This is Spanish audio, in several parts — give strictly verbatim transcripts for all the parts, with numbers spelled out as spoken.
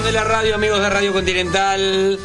de la radio, amigos de Radio Continental.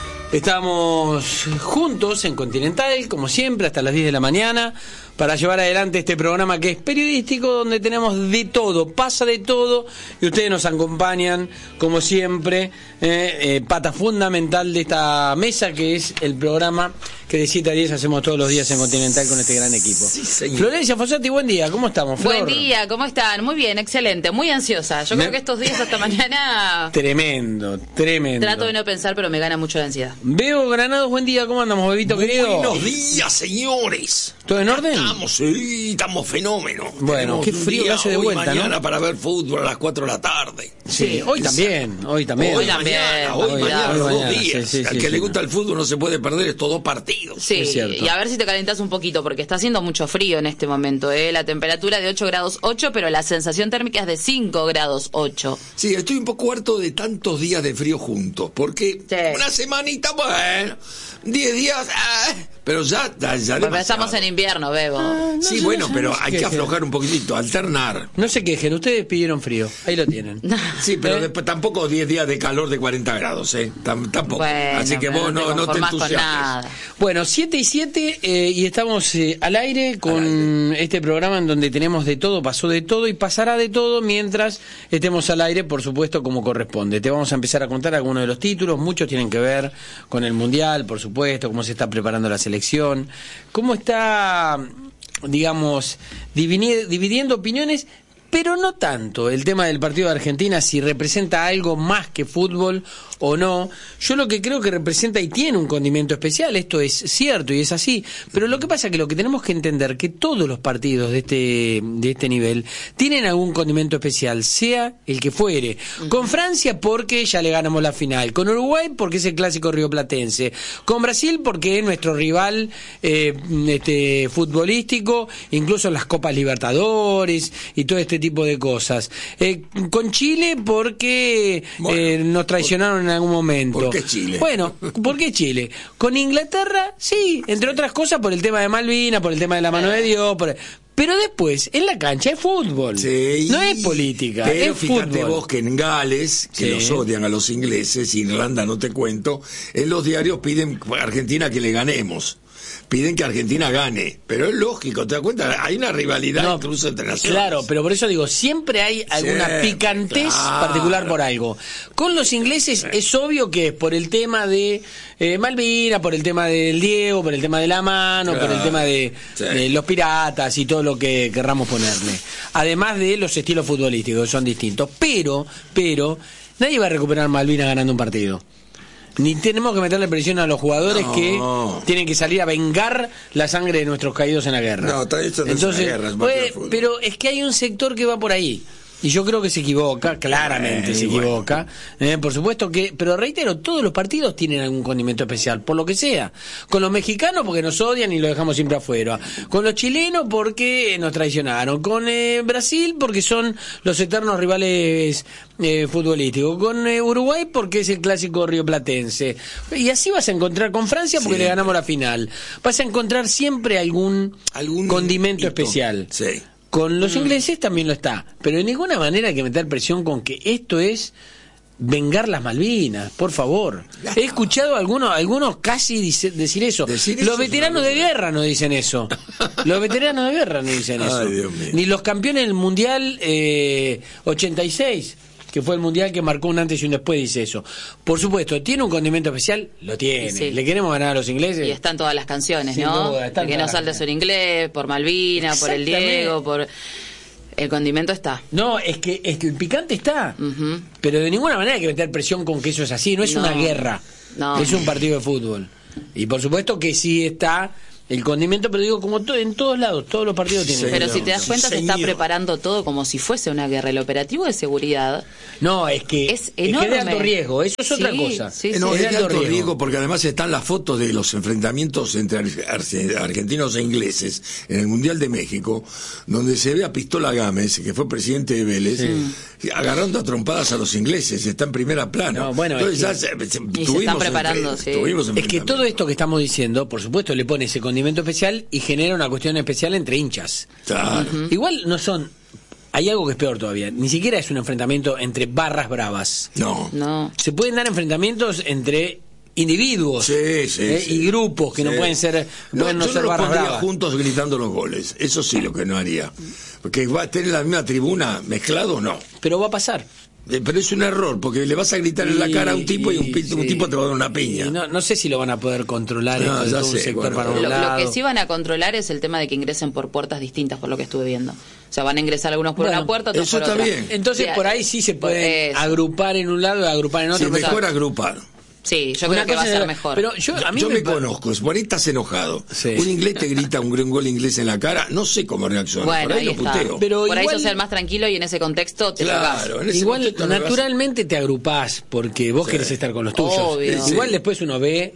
Estamos juntos en Continental, como siempre, hasta las diez de la mañana, para llevar adelante este programa que es periodístico, donde tenemos de todo, pasa de todo, y ustedes nos acompañan, como siempre, eh, eh, pata fundamental de esta mesa, que es el programa que de siete a diez hacemos todos los días en Continental con este gran equipo. Sí, señor. Florencia Fossati, buen día, ¿cómo estamos, Flor? Buen día, ¿cómo están? Muy bien, excelente, muy ansiosa. Yo Me... creo que estos días hasta mañana... Tremendo, tremendo. Trato de no pensar, pero me gana mucho la ansiedad. Veo Granados, buen día, ¿cómo andamos, bebito querido? Buenos días, señores. ¿Todo en orden? Estamos, sí, estamos fenómenos. Bueno, Tenemos qué un frío que día hace de hoy, vuelta, mañana ¿no? para ver fútbol a las cuatro de la tarde. Sí, Sí. hoy también, hoy también. Hoy, Hoy también, mañana, hoy, hoy, mañana, hoy, los mañana, dos días. sí, sí, Al sí, que sí, le no. gusta el fútbol no se puede perder estos dos partidos. Sí, Es cierto. y a ver si te calentás un poquito, porque está haciendo mucho frío en este momento, ¿eh? La temperatura de ocho grados ocho, pero la sensación térmica es de cinco grados ocho. Sí, estoy un poco harto de tantos días de frío juntos, porque Sí. una semanita, bueno, diez días, ah, pero ya, ya, ya Porque demasiado. estamos en invierno, Bebo. No Sí, se- bueno, no se- pero no se hay que quejen. aflojar un poquitito, alternar. No se quejen, ustedes pidieron frío, ahí lo tienen. Sí, pero ¿Eh? después tampoco diez días de calor de cuarenta grados, ¿eh? Tam- tampoco. Bueno, Así que pero vos no te no, no te conformás con entusiasmes. nada. Bueno, siete y siete eh, y estamos eh, al aire con Al este programa en donde tenemos de todo, pasó de todo y pasará de todo mientras estemos al aire, por supuesto, como corresponde. Te vamos a empezar a contar algunos de los títulos, muchos tienen que ver con el Mundial, por supuesto, cómo se está preparando la selección, cómo está, digamos, divini- dividiendo opiniones, pero no tanto el tema del partido de Argentina, si representa algo más que fútbol o no. Yo lo que creo que representa y tiene un condimento especial, esto es cierto y es así, pero lo que pasa es que lo que tenemos que entender que todos los partidos de este de este nivel tienen algún condimento especial, sea el que fuere. Con Francia porque ya le ganamos la final, con Uruguay porque es el clásico rioplatense, con Brasil porque es nuestro rival eh, este futbolístico, incluso en las Copas Libertadores y todo este tipo de cosas. Eh, con Chile porque Bueno, eh, nos traicionaron en algún momento. ¿por qué Chile? Bueno, ¿por qué Chile? Con Inglaterra, sí, entre otras cosas por el tema de Malvinas, por el tema de la mano de Dios, por... pero después, en la cancha es fútbol. Sí, no es política, pero es fíjate fútbol. vos que en Gales, que Sí. los odian a los ingleses, Irlanda no te cuento, en los diarios piden a Argentina que le ganemos. Piden que Argentina gane, pero es lógico, ¿te das cuenta? Hay una rivalidad No, incluso entre naciones. Claro, pero por eso digo, siempre hay alguna Siempre, picantez claro. particular por algo. Con los ingleses es obvio que es por el tema de eh, Malvinas, por el tema del Diego, por el tema de la mano, Claro. por el tema de, Sí. de los piratas y todo lo que querramos ponerle. Además de los estilos futbolísticos, que son distintos. Pero, pero, nadie va a recuperar Malvinas ganando un partido. Ni tenemos que meterle presión a los jugadores No. que tienen que salir a vengar la sangre de nuestros caídos en la guerra. No, está- esto no es Entonces, una guerra, es un pues, partido de fútbol. pero es que hay un sector que va por ahí. Y yo creo que se equivoca, claramente Eh, se bueno. equivoca. Eh, por supuesto que, pero reitero, todos los partidos tienen algún condimento especial, por lo que sea. Con los mexicanos porque nos odian y los dejamos siempre afuera. Con los chilenos porque nos traicionaron. Con eh, Brasil porque son los eternos rivales eh, futbolísticos. Con eh, Uruguay porque es el clásico rioplatense. Y así vas a encontrar con Francia porque Sí. le ganamos la final. Vas a encontrar siempre algún, Algún condimento hito. especial. Sí. Con los ingleses también lo está, pero de ninguna manera hay que meter presión con que esto es vengar las Malvinas, por favor. He escuchado a algunos, algunos casi dice- decir eso. Decir Los eso es veteranos una de locura. guerra no dicen eso. Los veteranos de guerra no dicen Ay, eso. Dios mío. Ni los campeones del Mundial eh, ochenta y seis, que fue el Mundial que marcó un antes y un después, dice eso. Por supuesto, ¿tiene un condimento especial? Lo tiene. Sí. ¿Le queremos ganar a los ingleses? Y están todas las canciones, Sin ¿no? duda, están El que todas no las salta canciones. sobre inglés, por Malvina, por el Exactamente. Diego, por... El condimento está. No, es que, es que el picante está. Ujú. Pero de ninguna manera hay que meter presión con que eso es así. No es No. una guerra. No. Es un partido de fútbol. Y por supuesto que sí está el condimento, pero digo, como to- en todos lados, todos los partidos tienen. Sí, Pero no, si te das sí, cuenta, se está señor. preparando todo como si fuese una guerra. El operativo de seguridad No, es que es que enorme. de alto riesgo. Eso es otra Sí, cosa. sí, Eh, sí. no, Es es de de alto riesgo porque además están las fotos de los enfrentamientos entre ar- ar- argentinos e ingleses en el Mundial de México, donde se ve a Pistola Gámez, que fue presidente de Vélez, agarrando a trompadas a los ingleses, está en primera plana. No, bueno, Entonces es ya que- se- se- Y se tuvimos están preparando, enfre- sí. tuvimos Es que enfrentamientos. todo esto que estamos diciendo, por supuesto, le pone ese condimento especial y genera una cuestión especial entre hinchas. Claro. Igual no son hay algo que es peor todavía. Ni siquiera es un enfrentamiento entre barras bravas. No. No. Se pueden dar enfrentamientos entre individuos sí, sí, eh, sí. y grupos que sí. no pueden ser, no, pueden no yo ser no los barras pondría bravas. juntos gritando los goles. Eso sí lo que no haría. Porque va a tener la misma tribuna mezclado, no. Pero va a pasar. Eh, Pero es un error, porque le vas a gritar en la cara a un tipo y, un, pi- sí. un tipo te va a dar una piña. Y no, no sé si lo van a poder controlar No, en ya todo un sé, sector bueno, para un Lo, lado. lo que sí van a controlar es el tema de que ingresen por puertas distintas, por lo que estuve viendo. O sea, van a ingresar algunos por Bueno, una puerta, otros eso por está otra. bien. Entonces Sí, por ahí sí se pueden eso. agrupar en un lado y agrupar en otro. Sí, pero- mejor agrupar. Sí, yo Una creo que va a cosa ser es- mejor. Pero yo, a mí Yo me pa- conozco, por ahí estás enojado. Sí. Un inglés te grita un gran gol inglés en la cara, no sé cómo reacciona. Bueno, por ahí, ahí lo está. puteo. Pero por ahí igual- sos el más tranquilo y en ese contexto te Claro, jugás. en ese Igual contexto le vas- naturalmente te agrupás porque vos Sí. querés estar con los tuyos. Obvio. Sí, Igual sí. después uno ve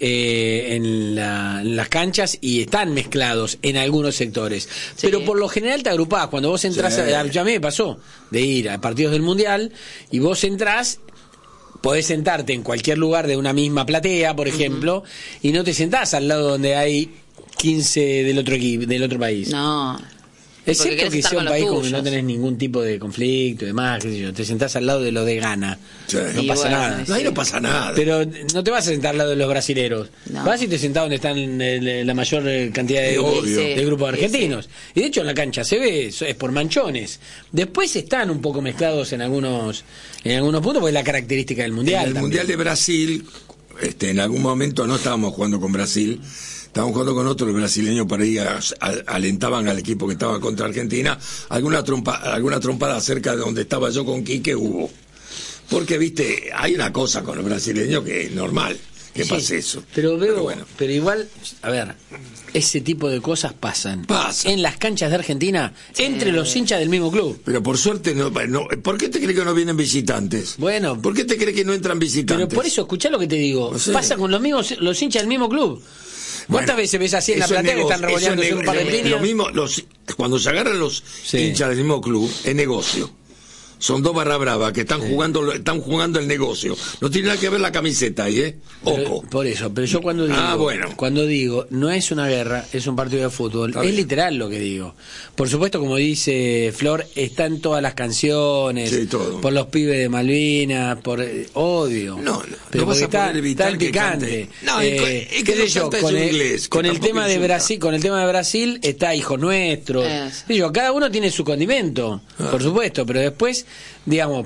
eh, en, la- en las canchas y están mezclados en algunos sectores. Sí. Pero por lo general te agrupás. Cuando vos entrás, Sí. a, ya me pasó de ir a partidos del Mundial y vos entrás, podés sentarte en cualquier lugar de una misma platea, por ejemplo, y no te sentás al lado donde hay quince del otro equipo, del otro país. No. Porque Excepto querés que estar sea con un los país donde tuyos. no tenés ningún tipo de conflicto y demás, qué sé yo, te sentás al lado de los de Ghana, Sí. no Y pasa bueno, nada. No, ahí no pasa nada. Pero no te vas a sentar al lado de los brasileros. No. Vas y te sentás donde están eh, la mayor eh, cantidad de, Sí, obvio. de Sí, grupos sí, argentinos. Y de hecho en la cancha se ve, eso es por manchones. Después están un poco mezclados en algunos en algunos puntos, porque es la característica del Mundial. En el también. Mundial de Brasil, este, en algún momento no estábamos jugando con Brasil, estábamos jugando con otro brasileño por ahí, a- a- alentaban al equipo que estaba contra Argentina, alguna trompa, alguna trompada cerca de donde estaba yo con Quique hubo. Porque, viste, hay una cosa con los brasileños que es normal que Sí, pase eso. Pero veo, pero, bueno, igual, a ver, ese tipo de cosas pasan. Pasa. En las canchas de Argentina, entre los hinchas del mismo club. pero por suerte, no, no, ¿por qué te crees que no vienen visitantes? Bueno, ¿Por qué te crees que no entran visitantes? pero por eso, escuchá lo que te digo. No sé. Pasa con los mismos, los hinchas del mismo club. ¿Cuántas Bueno, veces ves así en la eso es platea que nego- están revoleándose eso es un par de nego- líneas? Lo mismo, los, cuando se agarran los Sí. hinchas del mismo club, es negocio. Son dos barra bravas que están jugando están jugando el negocio. No tiene nada que ver la camiseta ahí, ¿eh? Pero- Ojo. por eso, pero yo cuando digo, Ah, bueno. cuando digo, no es una guerra, es un partido de fútbol, Está es bien. literal lo que digo. Por supuesto, como dice Flor, están todas las canciones, Sí, todo. por los pibes de Malvinas, por eh, odio. No, no, pero no vas porque a está, poder evitar está el que picante. cante. No, es que- es que qué sé no yo, canta con eso en el, inglés, que con el tampoco tema de insulta. Brasil, con el tema de Brasil está Hijos Nuestros. Eso. Qué sé yo, cada uno tiene su condimento, Ah. por supuesto, pero después, digamos,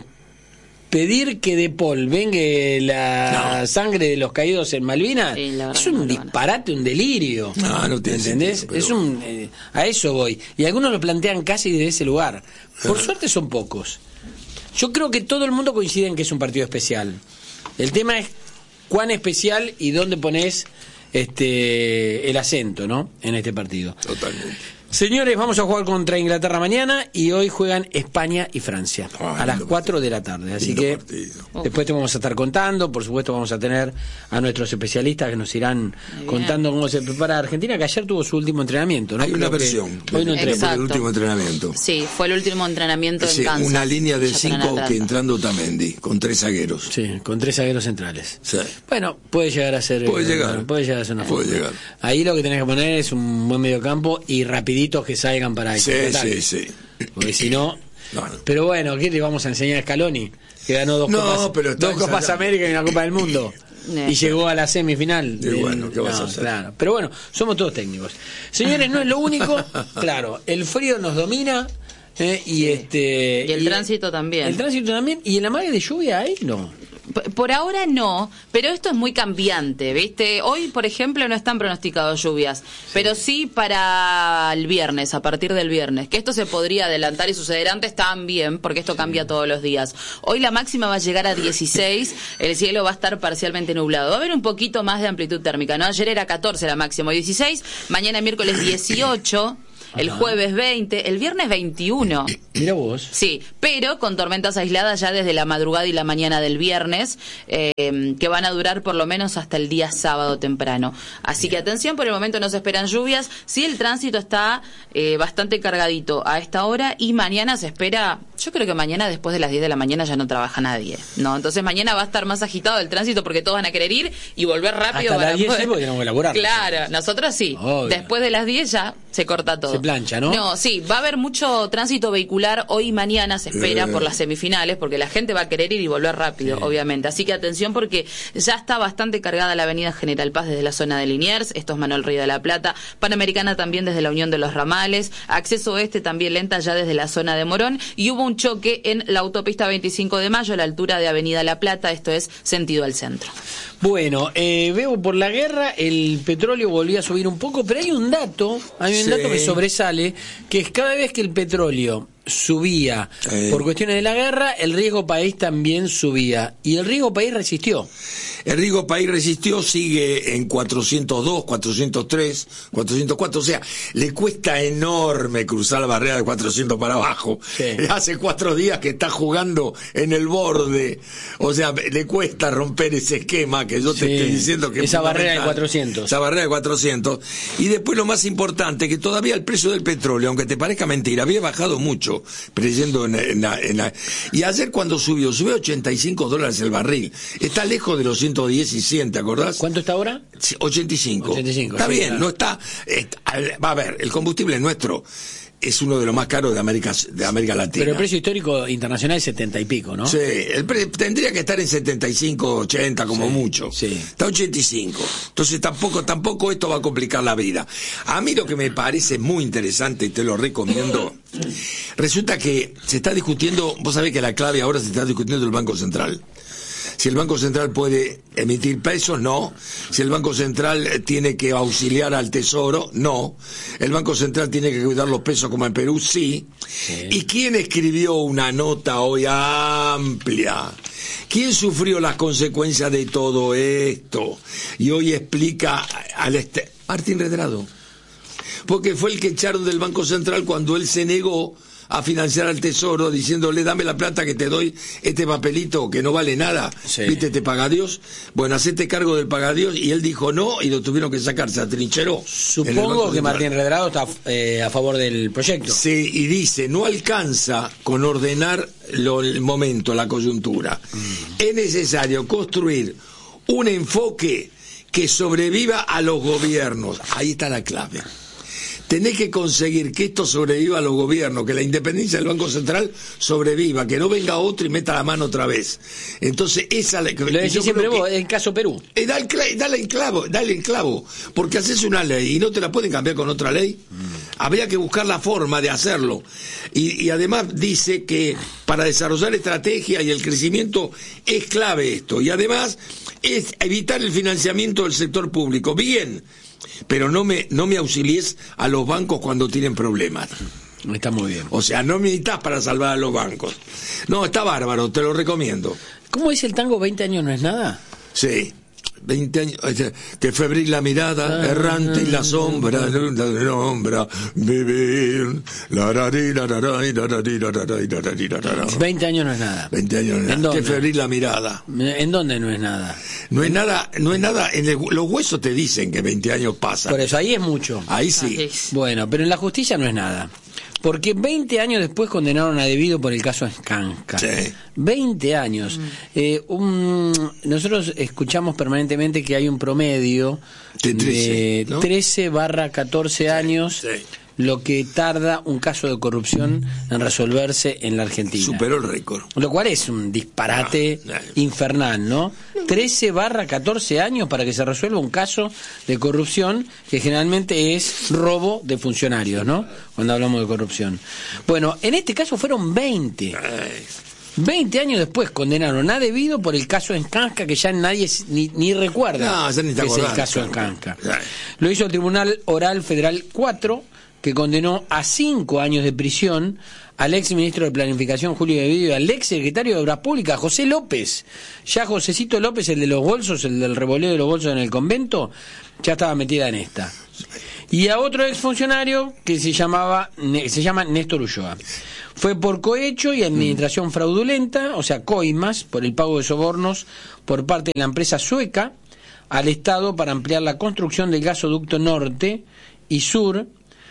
pedir que de Paul venga la No. sangre de los caídos en Malvinas Sí, la verdad es que un no lo van a disparate, un delirio. No, no tiene ¿entendés? sentido, pero Es un eh, a eso voy. Y algunos lo plantean casi desde ese lugar. Por suerte son pocos. Yo creo que todo el mundo coincide en que es un partido especial. El tema es cuán especial y dónde pones este el acento, ¿no? En este partido. Totalmente. Señores, vamos a jugar contra Inglaterra mañana y hoy juegan España y Francia Ah, a las lindo cuatro de la tarde. Así Lindo que partido. después te vamos a estar contando. Por supuesto, vamos a tener a nuestros especialistas que nos irán bien. contando cómo se prepara Argentina, que ayer tuvo su último entrenamiento, ¿no? Hay una Creo que versión Hoy no del- entrenó. Exacto. del último entrenamiento. Sí, fue el último entrenamiento Sí, en Kansas. una línea de Ya estarán cinco al que tanto. entrando Otamendi, con tres zagueros. Sí, con tres zagueros centrales. Sí. Bueno, puede llegar a ser. Puede eh, llegar. Puede llegar a ser una Puede fórmula. llegar. Ahí lo que tenés que poner es un buen mediocampo y rapiditos que salgan para el Sí, contraataque. sí, sí. Porque si no. No, no. Pero bueno, ¿qué le vamos a enseñar a Scaloni? Que ganó dos No, copas, pero está dos copas ensayando. América y una Copa del Mundo. Eh. Y llegó a la semifinal. Y bueno, ¿qué vas a No, hacer? claro. Pero bueno, somos todos técnicos. Señores, no es lo único. Claro, el frío nos domina. eh, y Sí. este Y el tránsito también. El tránsito también. ¿Y el amague de lluvia ahí? No. P- Por ahora no, pero esto es muy cambiante, ¿viste? Hoy, por ejemplo, no están pronosticados lluvias, pero sí para el viernes, a partir del viernes, que esto se podría adelantar y suceder antes también, porque esto cambia todos los días. Hoy la máxima va a llegar a dieciséis, el cielo va a estar parcialmente nublado. Va a haber un poquito más de amplitud térmica, ¿no? Ayer era catorce la máxima, hoy dieciséis, mañana miércoles dieciocho, el Ajá. jueves veinte, el viernes veintiuno. Mira vos. Sí, pero con tormentas aisladas ya desde la madrugada y la mañana del viernes, eh, que van a durar por lo menos hasta el día sábado temprano. Así que atención, por el momento no se esperan lluvias. Sí, el tránsito está eh, bastante cargadito a esta hora y mañana se espera, yo creo que mañana después de las diez de la mañana ya no trabaja nadie. No, entonces mañana va a estar más agitado el tránsito porque todos van a querer ir y volver rápido. Hasta para las diez poder- sí, porque tenemos que laburar. Claro, nosotros sí. Obvio. Después de las diez ya Se corta todo. Se plancha, ¿no? No, sí, va a haber mucho tránsito vehicular hoy y mañana, se espera, Eh. por las semifinales, porque la gente va a querer ir y volver rápido, Sí. obviamente. Así que atención, porque ya está bastante cargada la avenida General Paz desde la zona de Liniers, esto es Manuel Río de la Plata, Panamericana también desde la Unión de los Ramales, acceso oeste también lenta ya desde la zona de Morón, y hubo un choque en la autopista veinticinco de mayo, a la altura de Avenida La Plata, esto es sentido al centro. Bueno, eh, veo por la guerra el petróleo volvió a subir un poco, pero hay un dato, hay un Sí. dato que sobresale, que es cada vez que el petróleo subía Sí. por cuestiones de la guerra, el riesgo país también subía, y el riesgo país resistió. El riesgo país resistió, sigue en cuatrocientos dos, cuatrocientos tres, cuatrocientos cuatro, o sea, le cuesta enorme cruzar la barrera de cuatrocientos para abajo. Sí. Hace cuatro días que está jugando en el borde, o sea, le cuesta romper ese esquema que yo te Sí, estoy diciendo que es esa barrera de fundamental. cuatrocientos. Esa barrera de cuatrocientos. Y después lo más importante, que todavía el precio del petróleo, aunque te parezca mentira, había bajado mucho, creyendo en, en, la- en la- y ayer cuando subió, subió ochenta y cinco dólares el barril, está lejos de los ciento diez y cien, ¿te acordás? ¿Cuánto está ahora? Sí, ochenta y cinco. ochenta y cinco, Está sí, bien, claro. no está, está- va a ver, el combustible nuestro es uno de los más caros de América, de América Latina. Pero el precio histórico internacional es setenta y pico, ¿no? Sí, el pre- tendría que estar en setenta y cinco, ochenta como Sí, mucho. sí. Está ochenta y cinco. Entonces tampoco, tampoco esto va a complicar la vida. A mí lo que me parece muy interesante y te lo recomiendo, resulta que se está discutiendo, vos sabés que la clave ahora se está discutiendo el Banco Central. Si el Banco Central puede emitir pesos, no. Si el Banco Central eh, tiene que auxiliar al Tesoro, no. El Banco Central tiene que cuidar los pesos como en Perú, sí. Sí. ¿Y quién escribió una nota hoy amplia? ¿Quién sufrió las consecuencias de todo esto? Y hoy explica al este... Martín Redrado. Porque fue el que echaron del Banco Central cuando él se negó a financiar al Tesoro, diciéndole, dame la plata que te doy, este papelito que no vale nada, Sí. viste, te paga Dios, bueno, hacete cargo del paga Dios, y él dijo no, y lo tuvieron que sacar, se atrincheró. en el Supongo Banco que Central. Martín Redrado está eh, a favor del proyecto. Sí, y dice, no alcanza con ordenar lo, el momento, la coyuntura. Es necesario construir un enfoque que sobreviva a los gobiernos. Ahí está la clave. Tenés que conseguir que esto sobreviva a los gobiernos, que la independencia del Banco Central sobreviva, que no venga otro y meta la mano otra vez. Entonces, esa la Lo decís yo siempre creo vos, que- el caso Perú. eh, da el cla- dale el clavo, dale el clavo, porque haces una ley y no te la pueden cambiar con otra ley. Habría que buscar la forma de hacerlo. Y, y además dice que para desarrollar estrategia y el crecimiento es clave esto. Y además es evitar el financiamiento del sector público. Bien, pero no me, no me auxilies a los bancos cuando tienen problemas. Está muy bien. O sea, no me necesitas para salvar a los bancos. No, está bárbaro, te lo recomiendo. ¿Cómo dice el tango? ¿veinte años no es nada? Sí, veinte años, que febril la mirada, errante y la sombra, la sombra, vivir, la ra ri, la ra ra, y la ra ri, la ra ra, y la ra ri, la ra ra. veinte años no es nada. veinte años, ¿En que dónde? febril la mirada. ¿En dónde no es nada? No es nada, no es nada, en el- los huesos te dicen que veinte años pasan. Por eso, ahí es mucho. Ahí sí. Ahí. Bueno, pero en la justicia no es nada. Porque veinte años después condenaron a Debido por el caso Skanska. Sí. veinte años. Eh, un- nosotros escuchamos permanentemente que hay un promedio De trece, ¿no? trece barra catorce años, sí. lo que tarda un caso de corrupción en resolverse en la Argentina. Superó el récord. Lo cual es un disparate Ah, eh. infernal, ¿no? trece barra catorce años para que se resuelva un caso de corrupción que generalmente es robo de funcionarios, ¿no? Cuando hablamos de corrupción. Bueno, en este caso fueron veinte. veinte años después condenaron a Debido por el caso Skanska, que ya nadie s- ni, ni recuerda No, ya ni te que es el acordás, caso Skanska. Skanska. Lo hizo el Tribunal Oral Federal cuatro, que condenó a cinco años de prisión al ex ministro de Planificación Julio Debido y al ex secretario de Obras Públicas José López. Ya Josecito López, el de los bolsos, el del revoleo de los bolsos en el convento, ya estaba metida en esta. Y a otro exfuncionario que se llamaba Ne- se llama Néstor Ulloa. Fue por cohecho y administración fraudulenta, o sea, coimas, por el pago de sobornos por parte de la empresa sueca al Estado para ampliar la construcción del gasoducto norte y sur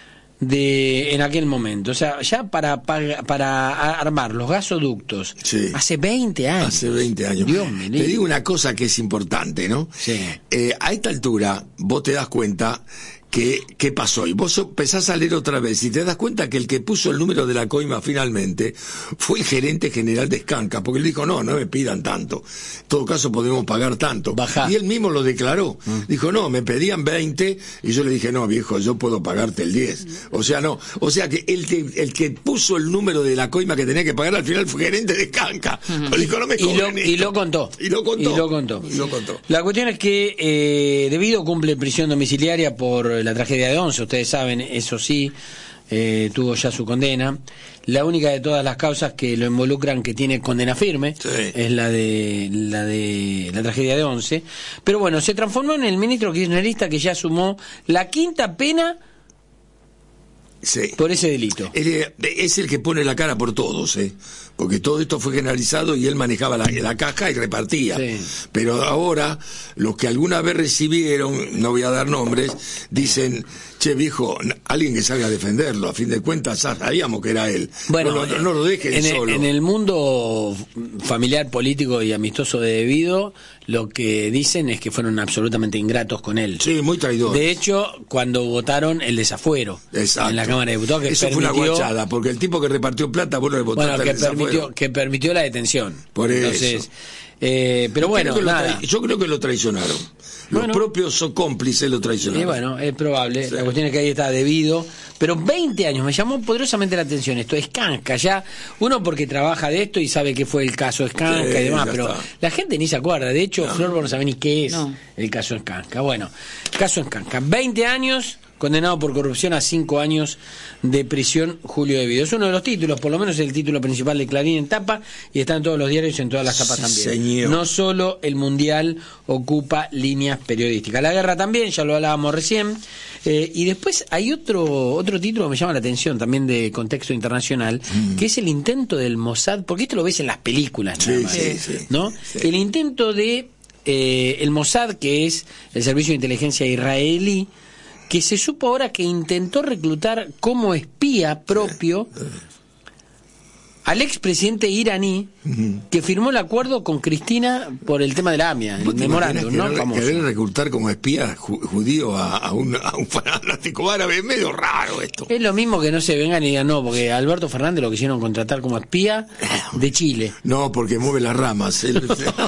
de en aquel momento. O sea, ya para para, para armar los gasoductos Sí. hace veinte años. Hace veinte años. Dios me Te libre. digo una cosa que es importante, ¿no? Sí. Eh, a esta altura, vos te das cuenta que, ¿qué pasó? Y vos empezás a leer otra vez y te das cuenta que el que puso el número de la coima finalmente fue el gerente general de Scanca, porque él dijo, no, no me pidan tanto, en todo caso podemos pagar tanto. Bajá. Y él mismo lo declaró, mm. dijo, no, me pedían veinte, y yo le dije, no, viejo, yo puedo pagarte el diez. O sea, no, o sea que el que, el que puso el número de la coima que tenía que pagar al final fue gerente de Scanca. Mm. Dijo, no me y, lo, y lo contó. Y lo contó. Y lo contó. Y lo contó. La cuestión es que eh, debido cumple prisión domiciliaria por la tragedia de Once, ustedes saben, eso sí, eh, tuvo ya su condena. La única de todas las causas que lo involucran que tiene condena firme sí. es la de la de la tragedia de Once. Pero bueno, se transformó en el ministro kirchnerista que ya sumó la quinta pena sí. por ese delito. Es, es el que pone la cara por todos, ¿eh? Porque todo esto fue generalizado y él manejaba la, la caja y repartía. Sí. Pero ahora, los que alguna vez recibieron, no voy a dar nombres, dicen, che viejo, alguien que salga a defenderlo, a fin de cuentas ya sabíamos que era él. Bueno, no, no, no lo dejen en solo. El, en el mundo familiar, político y amistoso de Debido, lo que dicen es que fueron absolutamente ingratos con él. Sí, muy traidores. De hecho, cuando votaron el desafuero Exacto. en la Cámara de Diputados, que eso permitió... fue una guachada, porque el tipo que repartió plata, vos no le votaste bueno, que el desafuero. Permitió, que permitió la detención. Por Entonces, eso. Eh, pero yo bueno, creo nada. Yo creo que lo traicionaron. Los bueno, propios son cómplices lo traicionaron. Y bueno, es probable. Sí. La cuestión es que ahí está Debido. Pero veinte años, me llamó poderosamente la atención esto. Scanca, ya, uno porque trabaja de esto y sabe qué fue el caso Scanca sí, y demás, pero está. La gente ni se acuerda. De hecho, no. Flor no sabe ni qué es no. el caso Scanca. Bueno, caso Scanca. veinte años, condenado por corrupción a cinco años de prisión, Julio Debido. Es uno de los títulos, por lo menos el título principal de Clarín en tapa, y está en todos los diarios y en todas las tapas también. Señor. No solo el Mundial ocupa líneas periodísticas. La guerra también, ya lo hablábamos recién. Eh, y después hay otro otro título que me llama la atención, también de contexto internacional, mm. que es el intento del Mossad, porque esto lo ves en las películas, sí, nada más, sí, sí, ¿no? Sí. El intento de eh, el Mossad, que es el servicio de inteligencia israelí, que se supo ahora que intentó reclutar como espía propio al expresidente iraní que firmó el acuerdo con Cristina por el tema de la AMIA, el memorándum, ¿no? Querer, querer reclutar como espía judío a, a, un, a un fanático árabe es medio raro esto. Es lo mismo que no se vengan y digan no, porque a Alberto Fernández lo quisieron contratar como espía de Chile. No, porque mueve las ramas. Él,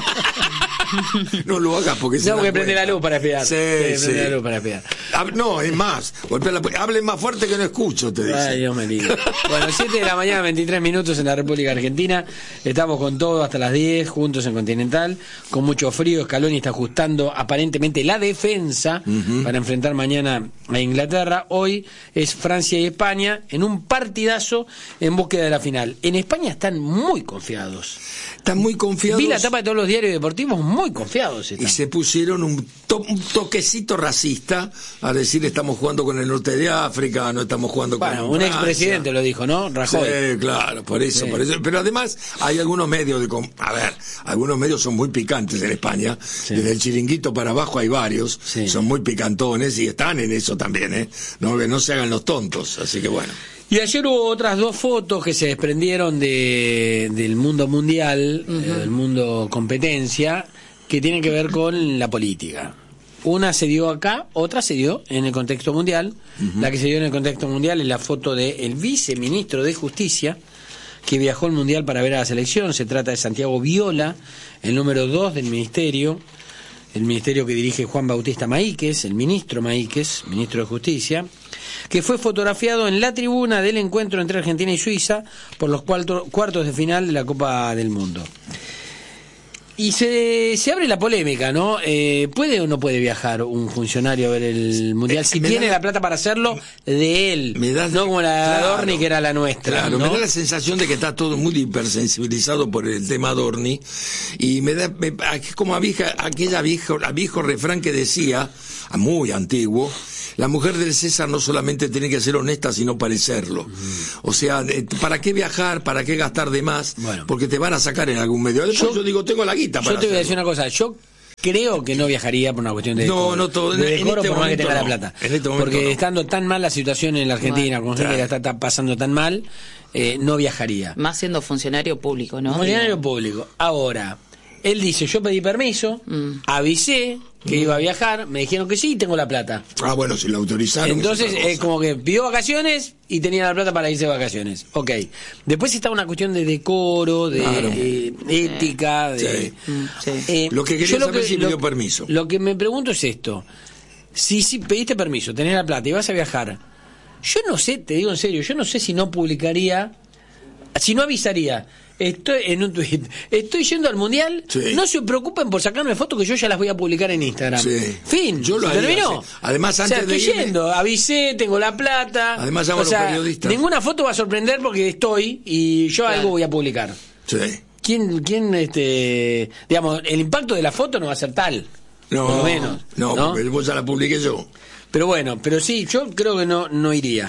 no lo hagas porque se no, porque prende la luz para espiar. Sí, sí. Prende la luz para espiar. No, es más, hable más fuerte que no escucho, te dice. Ay, Dios me libre. Bueno, siete de la mañana, veintitrés minutos en la República Argentina. Estamos con todo hasta las diez, juntos en Continental, con mucho frío. Scaloni está ajustando aparentemente la defensa uh-huh. para enfrentar mañana a Inglaterra. Hoy es Francia y España en un partidazo en búsqueda de la final. En España están muy confiados. Están muy confiados. Vi la tapa de todos los diarios deportivos, muy confiados están. Y se pusieron un, to un toquecito racista a decir estamos jugando con el norte de África, no estamos jugando bueno, con un Francia. Expresidente lo dijo, ¿no? Rajoy. Sí, claro, por eso, sí. por eso. Pero además hay algunos medios de, a ver, algunos medios son muy picantes en España. Sí. Desde el Chiringuito para abajo hay varios, sí. son muy picantones y están en eso también, ¿eh? No, que no se hagan los tontos, así que bueno. Y ayer hubo otras dos fotos que se desprendieron de, del mundo mundial, uh-huh. eh, del mundo competencia, que tienen que ver con la política. Una se dio acá, otra se dio en el contexto mundial. Uh-huh. La que se dio en el contexto mundial es la foto del viceministro de Justicia, que viajó al mundial para ver a la selección. Se trata de Santiago Viola, el número dos del ministerio, el ministerio que dirige Juan Bautista Maíquez, el ministro Maíquez, ministro de Justicia, que fue fotografiado en la tribuna del encuentro entre Argentina y Suiza por los cuarto, cuartos de final de la Copa del Mundo. Y se, se abre la polémica, ¿no? Eh, ¿Puede o no puede viajar un funcionario a ver el Mundial? Si tiene da, la plata para hacerlo, de él. Me da, no como la claro, Dorni, que era la nuestra. Claro, ¿no? Me da la sensación de que está todo muy hipersensibilizado por el tema Dorni. Y me da, me, como a vieja, aquella vieja, la viejo refrán que decía, muy antiguo, la mujer del César no solamente tiene que ser honesta, sino parecerlo. Mm. O sea, ¿para qué viajar? ¿Para qué gastar de más? Bueno. Porque te van a sacar en algún medio. Yo, yo digo, tengo la guita para Yo te voy hacerlo. a decir una cosa. Yo creo que no viajaría por una cuestión de decoro. No, no todo. De decoro, en este por más que tenga no. la plata. En este Porque no. estando tan mal la situación en la Argentina, bueno, con gente claro. que la está pasando tan mal, eh, no viajaría. Más siendo funcionario público, ¿no? Funcionario público. Ahora, Él dice, yo pedí permiso, mm. avisé que mm. iba a viajar, me dijeron que sí y tengo la plata. Ah, bueno, si lo autorizaron. Entonces, eh, como que pidió vacaciones y tenía la plata para irse de vacaciones. Ok. Después está una cuestión de decoro, de claro. eh, ética, de... Sí. Mm, sí. Eh, lo que quería saber si pidió permiso. Lo que me pregunto es esto. Si, si pediste permiso, tenés la plata y vas a viajar, yo no sé, te digo en serio, yo no sé si no publicaría, si no avisaría... Estoy en un tweet. Estoy yendo al mundial. Sí. No se preocupen por sacarme fotos que yo ya las voy a publicar en Instagram. Sí. Fin. Yo lo terminó. Sí. Además, antes o sea, estoy de irme... yendo. Avisé, tengo la plata. Además, llamo o sea, a los periodistas. Ninguna foto va a sorprender porque estoy y yo claro. algo voy a publicar. Sí. ¿Quién, quién, este, digamos, el impacto de la foto no va a ser tal? No, por lo menos. No, ¿no? Porque vos ya la publiqué yo. Pero bueno, pero sí, yo creo que no, no iría.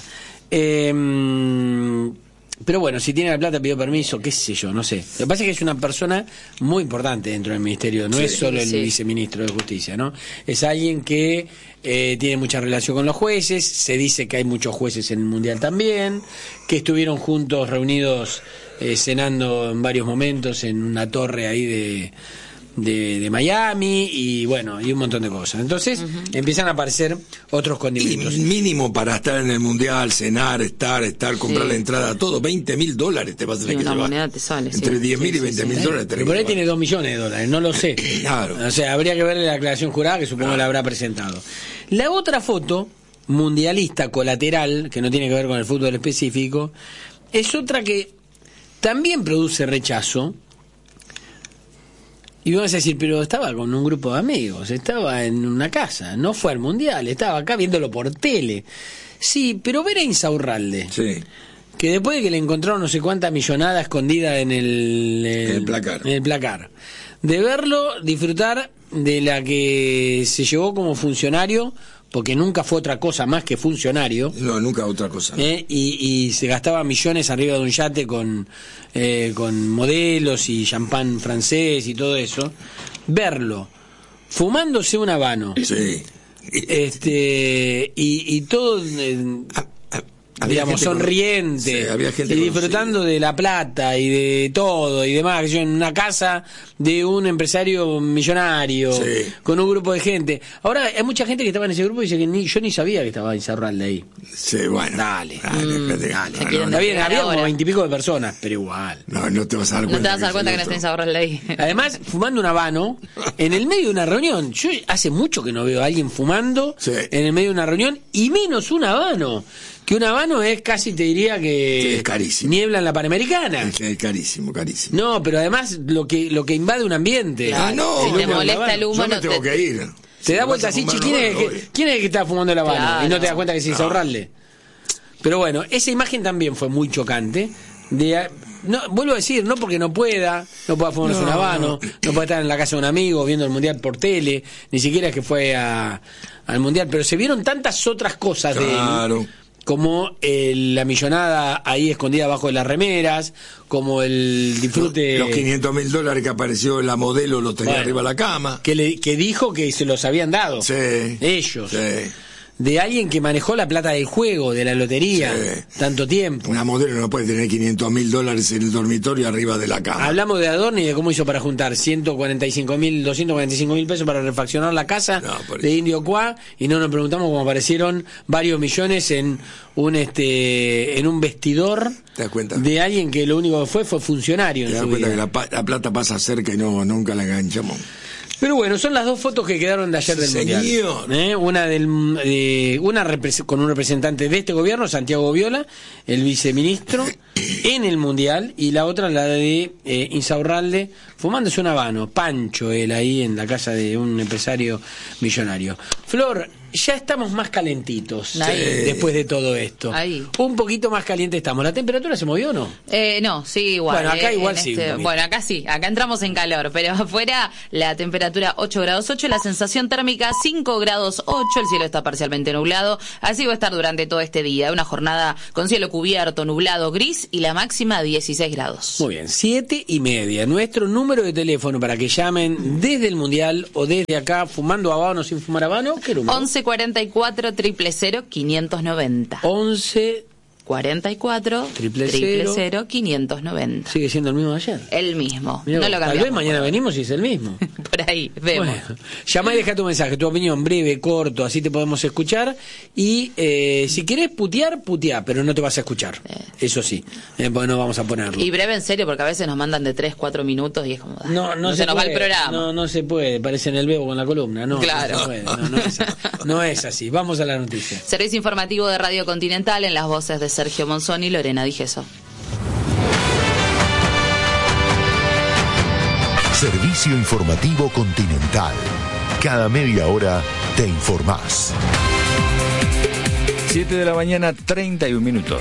Eh. Pero bueno, si tiene la plata, pidió permiso, qué sé yo, no sé. Lo que pasa es que es una persona muy importante dentro del ministerio, no sí, es solo el sí. viceministro de Justicia, ¿no? Es alguien que eh, tiene mucha relación con los jueces, se dice que hay muchos jueces en el Mundial también, que estuvieron juntos, reunidos, eh, cenando en varios momentos en una torre ahí de... De, de Miami y bueno, y un montón de cosas. Entonces uh-huh. empiezan a aparecer otros condimentos. Y mínimo para estar en el mundial, cenar, estar, estar, comprar sí. la entrada, todo, veinte mil dólares te vas a tener sí, que llevar. Moneda te sale, entre sí. diez mil sí, y veinte mil sí, sí. dólares. Pero por ahí tiene dos millones de dólares, no lo sé. Claro. O sea, habría que verle la aclaración jurada que supongo ah. la habrá presentado. La otra foto, mundialista, colateral, que no tiene que ver con el fútbol específico, es otra que también produce rechazo. Y vamos a decir, pero estaba con un grupo de amigos, estaba en una casa, no fue al mundial, estaba acá viéndolo por tele. Sí, pero ver a Insaurralde, sí. que después de que le encontraron no sé cuánta millonada escondida en el, el, el placar, en el placar, de verlo disfrutar de la que se llevó como funcionario, porque nunca fue otra cosa más que funcionario. No, nunca otra cosa. Eh, y, y se gastaba millones arriba de un yate con, eh, con modelos y champán francés y todo eso. Verlo fumándose un habano. Sí. Este, y, y todo... Eh, Había digamos, sonriente, sí, había gente y disfrutando conocida. De la plata y de todo y demás, yo en una casa de un empresario millonario, sí. con un grupo de gente. Ahora hay mucha gente que estaba en ese grupo y dice que ni, yo ni sabía que estaba Insaurralde ahí. Sí, bueno. Dale. Dale, mm, dale, dale. No, no, no, había había como veintipico de personas, pero igual. No, no te vas a dar cuenta. No te vas a dar cuenta que, que no está Insaurralde ahí. Además, fumando un habano en el medio de una reunión. Yo hace mucho que no veo a alguien fumando sí. en el medio de una reunión y menos un habano. Que un habano es casi, te diría que... Sí, es carísimo. Niebla en la Panamericana. Es, es carísimo, carísimo. No, pero además lo que lo que invade un ambiente. Claro, ah, no. Si te molesta el humo, yo me no tengo te... que ir. Te si da vuelta así, ¿quién es, que, ¿quién es el que está fumando el habano? Claro. Y no te das cuenta que es Insaurralde. Pero bueno, esa imagen también fue muy chocante. De, no, vuelvo a decir, no porque no pueda, no pueda fumarse no, un habano, no. no puede estar en la casa de un amigo viendo el mundial por tele, ni siquiera es que fue a, al mundial, pero se vieron tantas otras cosas claro. de él. Como el, la millonada ahí escondida abajo de las remeras, como el disfrute... Los quinientos mil dólares que apareció la modelo los tenía bueno, arriba de la cama. Que, le, que dijo que se los habían dado. Sí. Ellos. Sí. De alguien que manejó la plata del juego, de la lotería, sí. tanto tiempo. Una modelo no puede tener quinientos mil dólares en el dormitorio arriba de la cama. Hablamos de Adorni y de cómo hizo para juntar ciento cuarenta y cinco mil, doscientos cuarenta y cinco mil pesos para refaccionar la casa no, de Indio Cuá, y no nos preguntamos cómo aparecieron varios millones en un este en un vestidor ¿Te das cuenta? De alguien que lo único que fue fue funcionario. Te das cuenta vida. Que la, la plata pasa cerca y no nunca la enganchamos. Pero bueno, son las dos fotos que quedaron de ayer del Señor. Mundial. ¿Eh? Una del eh, una repre- con un representante de este gobierno, Santiago Viola, el viceministro, en el Mundial, y la otra la de eh, Insaurralde, fumándose un habano, Pancho, él ahí en la casa de un empresario millonario. Flor, ya estamos más calentitos Ahí. después de todo esto. Ahí. Un poquito más caliente estamos. ¿La temperatura se movió o no? Eh, no, sí, igual. Bueno, acá eh, igual sí. Este, bueno, acá sí, acá entramos en calor, pero afuera la temperatura ocho grados ocho, la sensación térmica cinco grados ocho, el cielo está parcialmente nublado, así va a estar durante todo este día. Una jornada con cielo cubierto, nublado, gris y la máxima dieciséis grados. Muy bien, siete y media. Nuestro número de teléfono para que llamen desde el Mundial o desde acá, fumando habano, sin fumar habano, ¿qué número? once cuarenta y cuatro, cero cero cero, quinientos noventa. once cuarenta y cuatro, Triple triple cero. cero, quinientos noventa. Sigue siendo el mismo de ayer. El mismo. Mirá, no lo tal cambiamos. vez mañana venimos y es el mismo. Por ahí, vemos. Bueno, llama y deja tu mensaje, tu opinión breve, corto, así te podemos escuchar. Y eh, si querés putear, putear, pero no te vas a escuchar. Eh. Eso sí, eh, pues no vamos a ponerlo. Y breve en serio, porque a veces nos mandan de tres, cuatro minutos y es como... No, no, no se, se nos va puede, el programa. No, no se puede, parece en el Bebo con la columna. No, Claro. no se puede, no, no es, no es así. Vamos a la noticia. Servicio informativo de Radio Continental en las voces de Sergio Monzón y Lorena Digeso. Servicio informativo Continental. Cada media hora te informás. siete de la mañana, treinta y un minutos.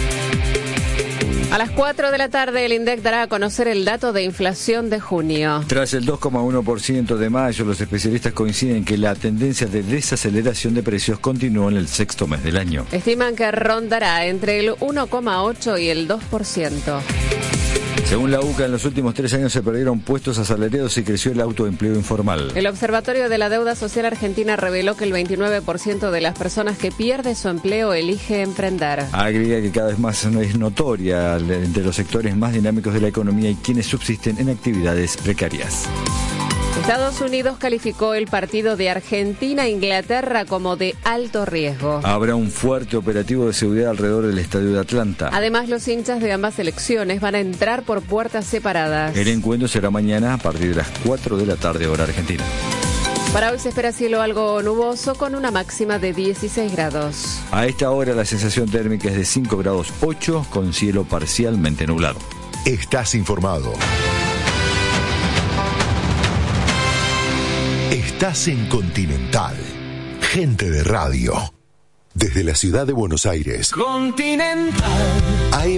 A las cuatro de la tarde el INDEC dará a conocer el dato de inflación de junio. Tras el dos coma uno por ciento de mayo, los especialistas coinciden que la tendencia de desaceleración de precios continuó en el sexto mes del año. Estiman que rondará entre el uno coma ocho y el dos por ciento. Según la U C A, en los últimos tres años se perdieron puestos asalariados y creció el autoempleo informal. El Observatorio de la Deuda Social Argentina reveló que el veintinueve por ciento de las personas que pierde su empleo elige emprender. Agrega que cada vez más es notoria entre los sectores más dinámicos de la economía y quienes subsisten en actividades precarias. Estados Unidos calificó el partido de Argentina-Inglaterra como de alto riesgo. Habrá un fuerte operativo de seguridad alrededor del estadio de Atlanta. Además, los hinchas de ambas selecciones van a entrar por puertas separadas. El encuentro será mañana a partir de las cuatro de la tarde, hora argentina. Para hoy se espera cielo algo nuboso con una máxima de dieciséis grados. A esta hora la sensación térmica es de cinco grados ocho con cielo parcialmente nublado. Estás informado. Estás en Continental. Gente de radio. Desde la ciudad de Buenos Aires. Continental. A